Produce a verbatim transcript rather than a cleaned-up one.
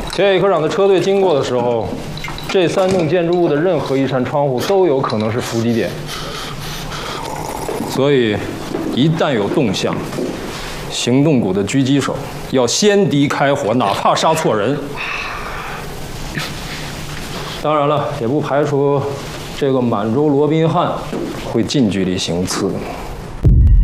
田野科长的车队经过的时候，这三栋建筑物的任何一扇窗户都有可能是伏击点，所以一旦有动向，行动股的狙击手要先敌开火，哪怕杀错人。当然了，也不排除这个满洲罗宾汉会近距离行刺。